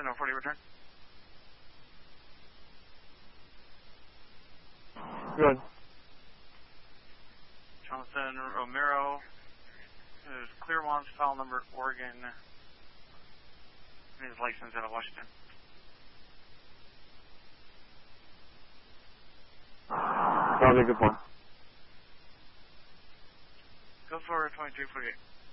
40 return. Good. Jonathan Romero is Clearwater, file number Oregon. His license out of Washington. Sounds like a good plan. Go for 2248.